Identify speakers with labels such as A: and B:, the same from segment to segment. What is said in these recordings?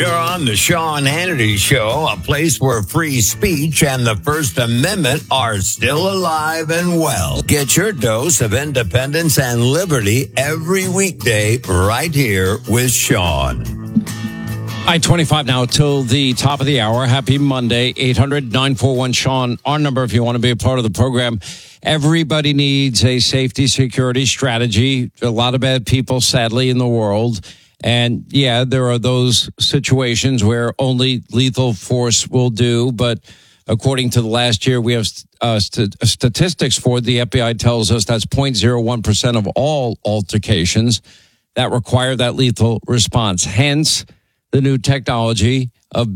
A: You're on the Sean Hannity Show, a place where free speech and the First Amendment are still alive and well. Get your dose of independence and liberty every weekday right here with Sean.
B: I-25 now till the top of the hour. Happy Monday, 800-941-SEAN. Our number if you want to be a part of the program. Everybody needs a safety security strategy. A lot of bad people, sadly, in the world. And yeah, there are those situations where only lethal force will do. But according to the last year, we have statistics for the FBI tells us that's 0.01% of all altercations that require that lethal response. Hence, the new technology of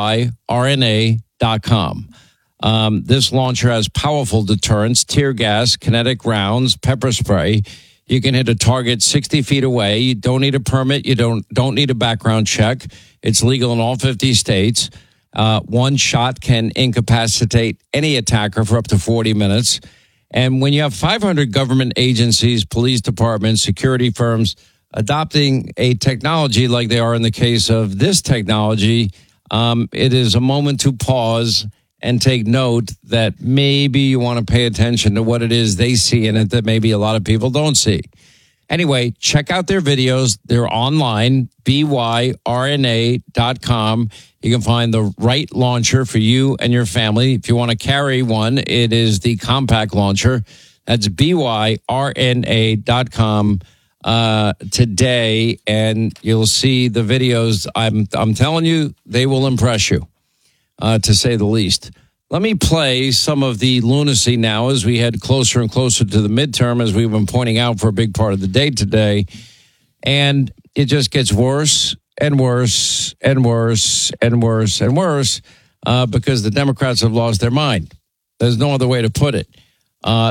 B: BYRNA.com. This launcher has powerful deterrents, tear gas, kinetic rounds, pepper spray. You can hit a target 60 feet away. You don't need a permit. You don't need a background check. It's legal in all 50 states. One shot can incapacitate any attacker for up to 40 minutes. And when you have 500 government agencies, police departments, security firms adopting a technology like they are in the case of this technology, it is a moment to pause and take note that maybe you want to pay attention to what it is they see in it that maybe a lot of people don't see. Anyway, check out their videos. They're online, BYRNA.com. You can find the right launcher for you and your family. If you want to carry one, it is the compact launcher. That's BYRNA.com today, and you'll see the videos. I'm telling you, they will impress you. To say the least. Let me play some of the lunacy now as we head closer and closer to the midterm, as we've been pointing out for a big part of the day today. And it just gets worse and worse and worse and worse and worse because the Democrats have lost their mind. There's no other way to put it.